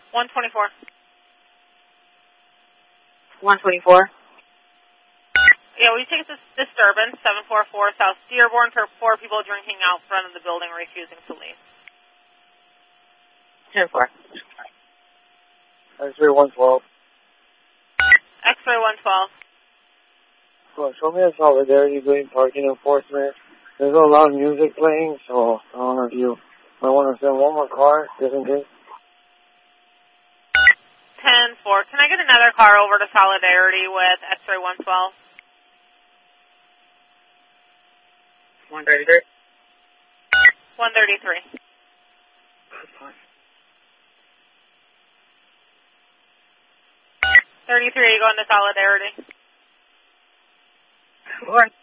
124. 124. Yeah, we take this disturbance, 744 South Dearborn, for 4 people drinking out front of the building, refusing to leave. 10-4. X-ray 112. X-ray 112. So show me a Solidarity Green parking enforcement. There's a lot of music playing, so I don't know if you might want to send one more car, just in case. 10-4. Can I get another car over to Solidarity with X-ray 112? 133. 133. 33, you going to Solidarity? Sure.